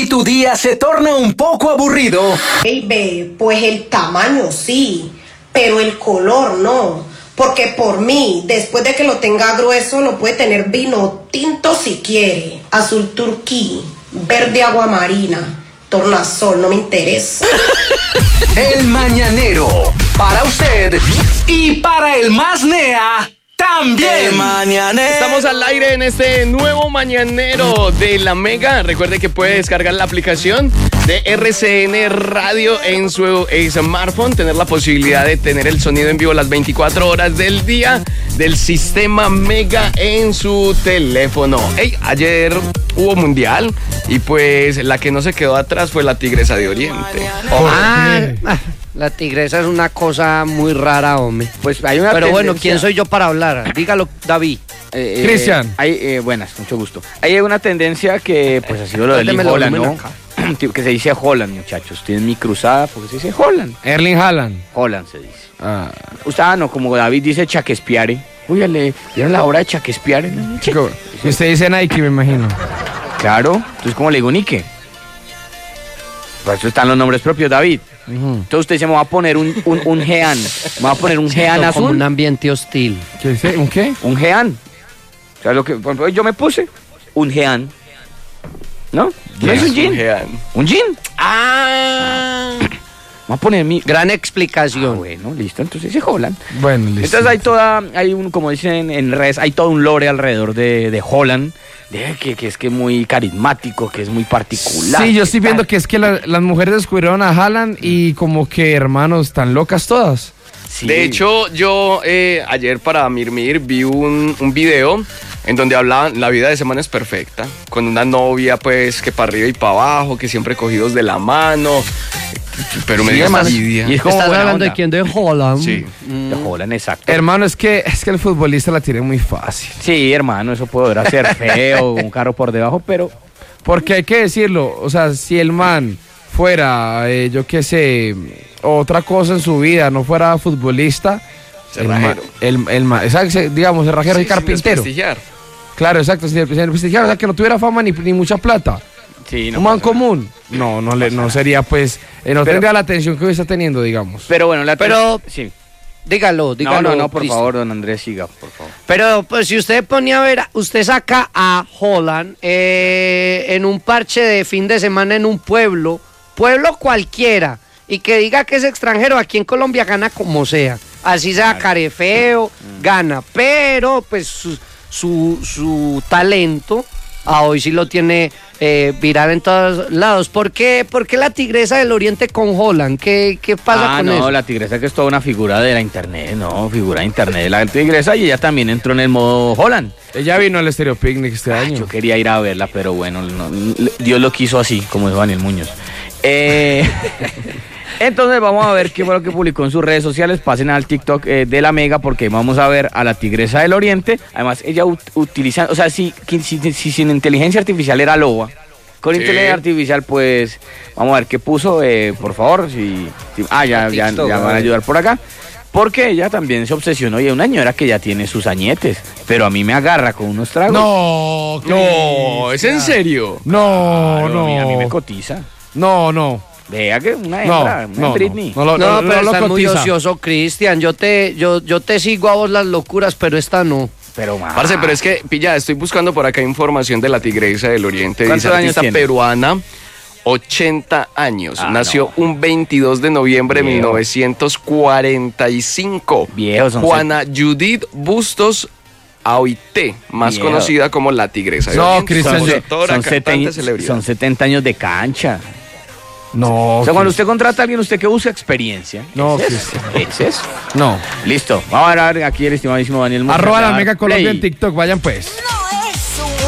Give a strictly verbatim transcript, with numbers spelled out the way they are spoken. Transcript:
tu día se torna un poco aburrido. Baby, pues el tamaño sí, pero el color no. Porque por mí, después de que lo tenga grueso, lo puede tener vino tinto si quiere, azul turquí, verde aguamarina, tornasol, no me interesa. El Mañanero, para usted y para el más nea también. Mañanero. Estamos al aire en este nuevo Mañanero de La Mega. Recuerde que puede descargar la aplicación de R C N Radio en su smartphone, tener la posibilidad de tener el sonido en vivo las veinticuatro horas del día del sistema Mega en su teléfono. Hey, ayer hubo mundial y pues la que no se quedó atrás fue la Tigresa de Oriente. Ah, la Tigresa es una cosa muy rara, hombre. Pues hay una Pero tendencia. bueno, ¿quién soy yo para hablar? Dígalo, David. Eh, Cristian. Eh, hay, eh, buenas, mucho gusto. Hay una tendencia que pues ha sido lo del Holland, ¿no? Que se dice Holland, muchachos. Tienen mi cruzada porque se dice Holland. Erling Haaland. Holland se dice. Ah. Usted, ah, no, como David dice Shakespeare. Uy, ¿le dieron la obra de Shakespeare? ¿No? Chico, y usted dice Nike, me imagino. Claro, entonces ¿cómo le digo Nike? Por eso están los nombres propios, David. Uh-huh. Entonces usted dice, me va a poner un, un, un Gean. Me va a poner un Gean azul. Como un ambiente hostil. ¿Qué dice? ¿Un qué? Un Gean. O sea, lo que por ejemplo, yo me puse un Gean. ¿No? ¿No es un gin? Un Gean. ¿Un gin? Ah. Vamos a poner mi... Gran explicación. Ah, bueno, listo, entonces dice Holland. Bueno, listo. Entonces hay toda, hay un, como dicen en redes, hay todo un lore alrededor de, de Holland, de que, que es que muy carismático, que es muy particular. Sí, yo estoy viendo que es que la, las mujeres descubrieron a Haaland y como que, hermanos, están locas todas. Sí. De hecho, yo eh, ayer para Mirmir vi un, un video en donde hablaban, la vida de ese man es perfecta, con una novia pues que para arriba y para abajo, que siempre cogidos de la mano, pero me Sí, dio hermano. envidia. Y es como ¿Estás buena hablando onda. de quién? ¿De Holland? Sí. De Holland, exacto. Hermano, es que, es que el futbolista la tiene muy fácil. Sí, hermano, eso podrá ser feo, un carro por debajo, pero... Porque hay que decirlo, o sea, si el man fuera, eh, yo qué sé, otra cosa en su vida, no fuera futbolista, el man, Cerrajero. el, el man, exacto, digamos, el rajero Sí, y carpintero. sin desprestigiar. Claro, exacto, sin desprestigiar, o sea, que no tuviera fama ni, ni mucha plata. Sí, no Un man pasa nada. común. No, no, le, no sería, pues, eh, no Pero- tendría la atención que hoy está teniendo, digamos. Pero bueno, la... Pero- Sí. Dígalo, dígalo. No, no, no, por Cristian. favor, don Andrés, siga, por favor. Pero pues si usted ponía a ver, usted saca a Holland eh, en un parche de fin de semana en un pueblo, pueblo cualquiera, y que diga que es extranjero, aquí en Colombia gana como sea. Así sea carefeo, gana. Pero pues su, su, su talento a hoy sí lo tiene eh, viral en todos lados. ¿Por qué, ¿Por qué la Tigresa del Oriente con Holland? ¿Qué, qué pasa ah, con no, eso? la Tigresa que es toda una figura de la internet, no, figura de internet de la Tigresa y ella también entró en el modo Holland. Ella vino al Estéreo Picnic este Ay, año. yo quería ir a verla, pero bueno, no, Dios lo quiso así, como dijo Daniel Muñoz. Eh, entonces vamos a ver qué fue lo que publicó en sus redes sociales. Pasen al TikTok eh, de la Mega porque vamos a ver a la Tigresa del Oriente. Además, ella ut- utiliza, o sea, si, si, si, si sin inteligencia artificial era loba, con Sí. inteligencia artificial, pues vamos a ver qué puso, eh, por favor. Si, si- ah, ya, ya, TikTok, ya van a ayudar por acá. Porque ella también se obsesionó y es una señora que ya tiene sus añetes, pero a mí me agarra con unos tragos. No, No, ¿es en serio? No, Claro, no. A mí, a mí me cotiza. No, no. Vea que una No, hembra, una no, Britney. no, no, No, no, pero no lo estás muy cotiza. ocioso, Cristian. Yo te, yo, yo te sigo a vos las locuras, pero esta no. Pero más. Parce, pero es que, pilla, estoy buscando por acá información de la Tigresa del Oriente. ¿Cuántos Dice años artista tiene? peruana, ochenta años. Ah, Nació no. un veintidós de noviembre de Viejo. mil novecientos cuarenta y cinco. Viejo, son Juana Judith Bustos Aoite, más Viejo. conocida como la Tigresa del No, Oriente. Cristian, son, Compositora, son, cantante, seten- celebridad. son setenta años de cancha. No. O sea, cuando Cristian. usted contrata a alguien, usted que usa experiencia. No, ¿Es eso? ¿Es eso? No. Listo. Vamos a ver aquí el estimadísimo Daniel Muñoz. Arroba Le va la a dar Mega Colombia play. en TikTok, vayan pues.